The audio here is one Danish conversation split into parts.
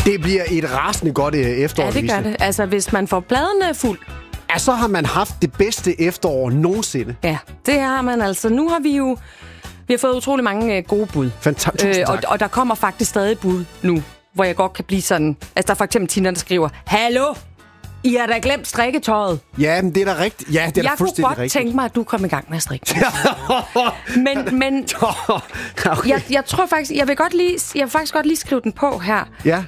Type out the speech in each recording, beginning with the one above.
Det bliver et rasende godt efterår. Ja, det gør det. Altså, hvis man får pladerne fuld. Ja, så har man haft det bedste efterår nogensinde. Ja, det har man altså. Nu har vi jo... Vi har fået utrolig mange gode bud. Fantastisk. Og der kommer faktisk stadig bud nu, hvor jeg godt kan blive sådan... Altså, der er for eksempel Tina, der skriver, Hallo! I har da glemt strikketøjet. Ja, men det er da rigtigt. Ja, det er da fuldstændig rigtigt. Jeg kunne godt tænke mig, at du kom i gang med at strikke. men okay. jeg tror faktisk... Jeg vil faktisk godt lige skrive den på her. Ja.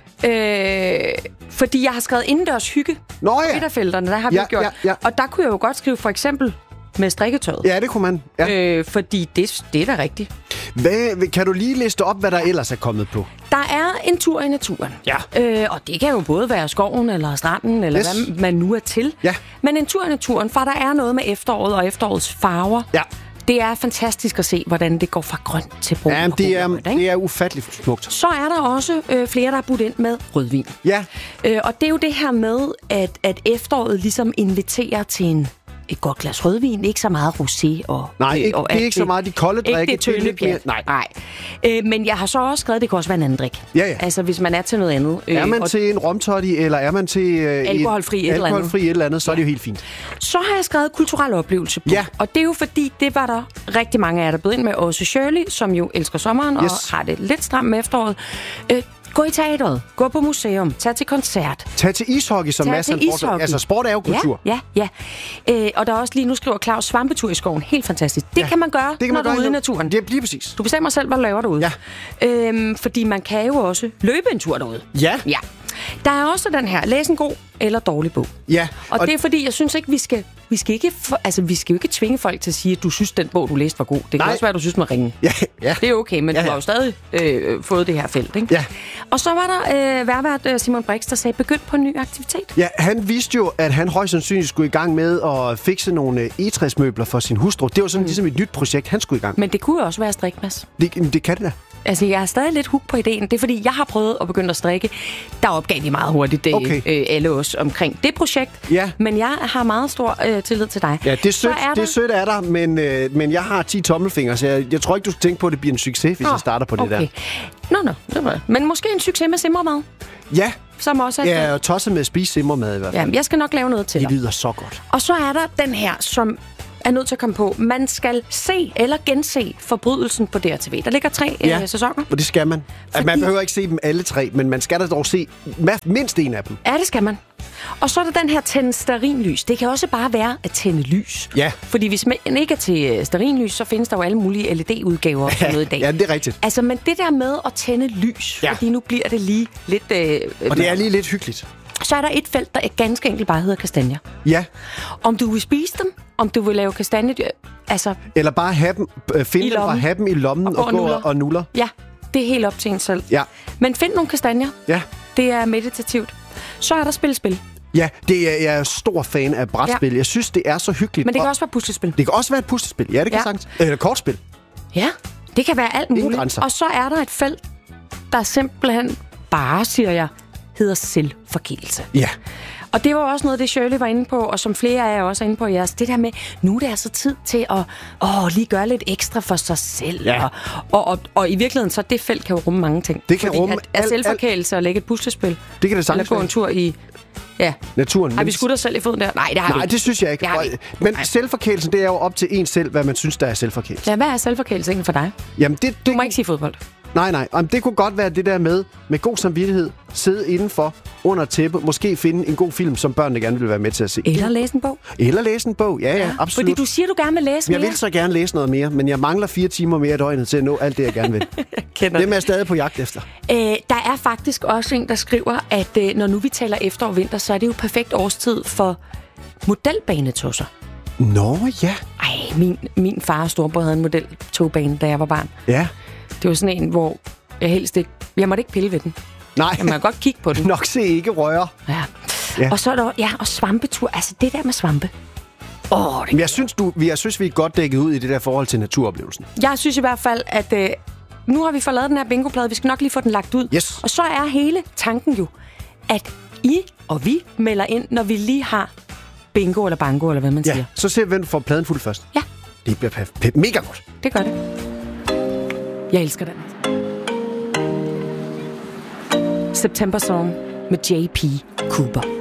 Fordi jeg har skrevet indendørs hygge. Nå ja. Midterfelterne, der har vi gjort. Ja. Og der kunne jeg jo godt skrive for eksempel med strikketøjet. Ja, det kunne man. Ja. Fordi det er da rigtigt. Kan du lige liste op, hvad der ellers er kommet på? Der er en tur i naturen. Ja. Og det kan jo både være skoven eller stranden, eller hvad man nu er til. Ja. Men en tur i naturen, for der er noget med efteråret og efterårets farver. Ja. Det er fantastisk at se, hvordan det går fra grønt til brun. Ja, det er ufatteligt smukt. Så er der også flere, der er budt ind med rødvin. Ja. Og det er jo det her med, at efteråret ligesom inviterer til et godt glas rødvin, ikke så meget rosé og... Nej, det er ikke så meget de kolde drikke. Ikke det tynde pjat. Nej. Men jeg har så også skrevet, at det kan også være en anden drik. Ja. Altså, hvis man er til noget andet. Er man til en romtotti, eller er man til... alkoholfri et eller andet, så er det jo helt fint. Så har jeg skrevet kulturel oplevelse på. Ja. Og det er jo fordi, det var der rigtig mange af jer, der bød ind med. Også Shirley, som jo elsker sommeren og har det lidt stramt med efteråret. Gå i teatret, gå på museum, tag til koncert. Tag til ishockey, som masser af sport. Altså, sport er jo kultur. Ja. Og der er også lige nu skriver Claus svampetur i skoven. Helt fantastisk. Det kan man gøre, når du er ude i naturen. Det bliver præcis. Du bestemmer selv, hvad du laver derude. Ja. Fordi man kan jo også løbe en tur derude. Ja. Der er også den her, læs en god eller dårlig bog. Ja. Og det er fordi, jeg synes ikke, vi skal jo ikke tvinge folk til at sige, at du synes, den bog, du læste, var god. Det kan også være, at du synes, den var ringe. Ja. Det er okay, men du har jo stadig fået det her felt, ikke? Ja. Og så var der værvært Simon Brix, der sagde, begynd på en ny aktivitet. Ja, han vidste jo, at han højst sandsynligt skulle i gang med at fikse nogle egetræsmøbler for sin hustru. Det var sådan ligesom et nyt projekt, han skulle i gang. Men det kunne jo også være strikmas. Det kan det da. Altså, jeg er stadig lidt hooked på ideen. Det er, fordi jeg har prøvet at begynde at strikke. Der opgav vi meget hurtigt alle os omkring det projekt. Ja. Men jeg har meget stor tillid til dig. Ja, det er sødt af dig, men jeg har 10 tommelfingre, så jeg tror ikke, du skal tænke på, at det bliver en succes, hvis jeg starter på det der. Nå. Men måske en succes med simmermad. Ja. Som også er og tosset med at spise simmermad i hvert fald. Ja, jeg skal nok lave noget til dig. Det lyder så godt. Og så er der den her, som er nødt til at komme på. Man skal se eller gense Forbrydelsen på DRTV. Der ligger 3 sæsoner. Og det skal man. Fordi... Man behøver ikke se dem alle 3, men man skal da dog se mindst en af dem. Ja, det skal man. Og så er der den her tænde stearinlys. Det kan også bare være at tænde lys. Ja. Fordi hvis man ikke er til stearinlys, så findes der jo alle mulige LED-udgaver og sådan noget i dag. Ja, det er rigtigt. Altså, men det der med at tænde lys, fordi nu bliver det lige lidt... og det er lige lidt hyggeligt. Så er der et felt, der ganske enkelt bare hedder kastanjer. Ja. Om du vil spise dem, om du vil lave kastanjedyr, altså... Eller bare have dem, finde dem og have dem i lommen og gå og nuller. Ja, det er helt op til en selv. Ja. Men find nogle kastanjer. Ja. Det er meditativt. Så er der spil. Ja, jeg er stor fan af brætspil. Ja. Jeg synes, det er så hyggeligt. Men det kan også være puslespil. Det kan også være et puslespil. Ja, det kan sagtens. Eller kortspil. Ja, det kan være alt muligt. Og så er der et felt, der simpelthen bare, siger jeg, hedder selvforkælelse. Ja. Og det var også noget, det Shirley var inde på, og som flere af jer også er inde på jeres. Det der med, nu er det altså tid til at lige gøre lidt ekstra for sig selv. Ja. Og i virkeligheden, så det felt kan jo rumme mange ting. Det kan rumme at selvforkælelse og lægge et puslespil. Det kan det sagtens. Eller gå en tur i... Ja. Naturen. Har vi skudt os selv i foden der? Nej, det har vi ikke. Nej, det synes jeg ikke. Men selvforkælelsen, det er jo op til en selv, hvad man synes, der er selvforkælelse. Ja, hvad er selvforkælelse egentlig for dig? Jamen, du må ikke sige fodbold. Nej. Det kunne godt være det der med god samvittighed, sidde indenfor, under tæppe, måske finde en god film, som børnene gerne vil være med til at se. Eller læse en bog. Ja, absolut. Fordi du siger, du gerne vil læse mere. Jeg vil så gerne læse noget mere, men jeg mangler 4 timer mere i døgnet til at nå alt det, jeg gerne vil. Dem er jeg stadig på jagt efter. Der er faktisk også en, der skriver, at når nu vi taler efterår og vinter, så er det jo perfekt årstid for modelbanetusser. Nå, ja. Ej, min far og storebror havde en modeltogbane, da jeg var barn. Ja. Det var sådan en, hvor jeg måtte ikke pille ved den. Nej. Jeg må godt kigge på den. Nok se ikke røre. Ja. Og så er der og svampetur. Altså det der med svampe. Men jeg synes, vi er godt dækket ud i det der forhold til naturoplevelsen. Jeg synes i hvert fald, at nu har vi fået lavet den her bingoplade. Vi skal nok lige få den lagt ud. Yes. Og så er hele tanken jo, at I og vi melder ind, når vi lige har bingo eller bango, eller hvad man siger. Så ser vi, hvem får pladen fuld først. Ja. Det bliver mega godt. Det gør det. Jeg elsker den. September Song med J.P. Cooper.